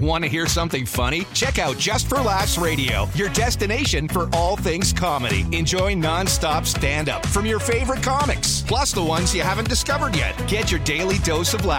Want to hear something funny? Check out Just for Laughs Radio, your destination for all things comedy. Enjoy non-stop stand-up from your favorite comics, plus the ones you haven't discovered yet. Get your daily dose of laughs